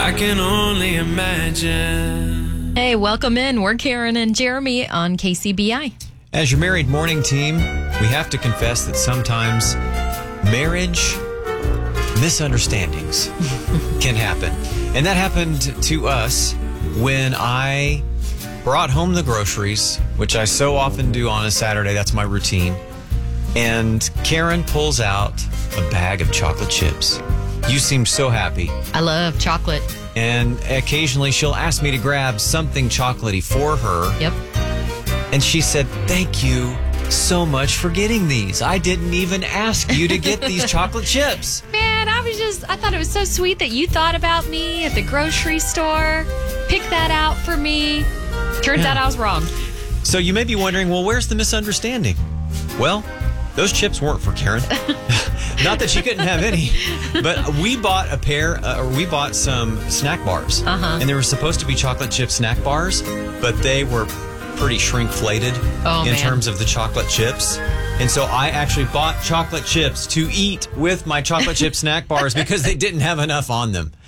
I can only imagine. Hey, welcome in. We're Karen and Jeremy on KCBI. As your married morning team, we have to confess that sometimes marriage misunderstandings can happen. And that happened to us when I brought home the groceries, which I so often do on a Saturday. That's my routine. And Karen pulls out a bag of chocolate chips. You seem so happy. I love chocolate. And occasionally she'll ask me to grab something chocolatey for her. Yep. And she said, "Thank you so much for getting these. I didn't even ask you to get these chocolate chips." Man, I thought it was so sweet that you thought about me at the grocery store. Pick that out for me. Turns out I was wrong. So you may be wondering, well, where's the misunderstanding? Well, those chips weren't for Karen. Not that she couldn't have any, but we bought we bought some snack bars. And they were supposed to be chocolate chip snack bars, but they were pretty shrinkflated in terms of the chocolate chips. And so I actually bought chocolate chips to eat with my chocolate chip snack bars because they didn't have enough on them.